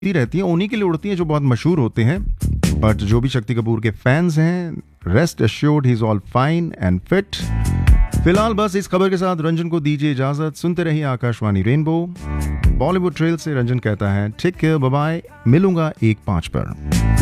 रहती हैं उन्हीं के लिए उड़ती हैं जो बहुत मशहूर होते हैं। बट जो भी शक्ति कपूर के फैंस हैं, rest assured he is all fine and fit. फिलहाल बस इस खबर के साथ रंजन को दीजिए इजाजत। सुनते रहिए आकाशवाणी रेनबो। बॉलीवुड ट्रेल से रंजन कहता है ठीक है, बाय बाय, मिलूंगा 1-5 पर।